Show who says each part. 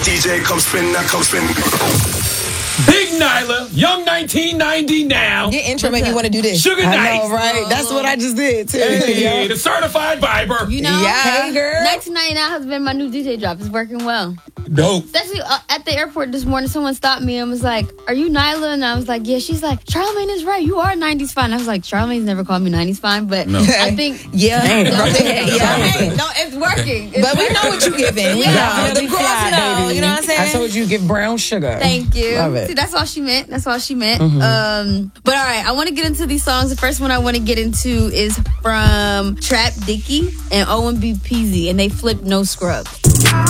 Speaker 1: DJ, come spin, now come spin.
Speaker 2: Big Nyla, young 1990 now.
Speaker 3: Your intro make me want to do this.
Speaker 2: Sugar
Speaker 3: I
Speaker 2: Knight.
Speaker 3: know, right? That's what I just did, too.
Speaker 2: Hey, the certified Viber.
Speaker 4: You know?
Speaker 3: Yeah. Hey, girl.
Speaker 4: 1999 has been my new DJ drop. It's working well.
Speaker 2: Dope.
Speaker 4: Especially at the airport this morning, someone stopped me and was like, "Are you Nyla?" And I was like, "Yeah." She's like, "Charlamagne is right. You are 90s fine." I was like, "Charlamagne's never called me 90s fine," but I think it's working.
Speaker 3: But we know what you're giving.
Speaker 4: Yeah.
Speaker 3: The girls know. You know what I'm saying?
Speaker 5: I told you give brown sugar.
Speaker 4: Thank you.
Speaker 5: Love it.
Speaker 4: See, that's all she meant. That's all she meant.
Speaker 3: Mm-hmm.
Speaker 4: But all right, I want to get into these songs. The first one I want to get into is from Trap Dicky and OMB Peasy, and they flipped No Scrubs.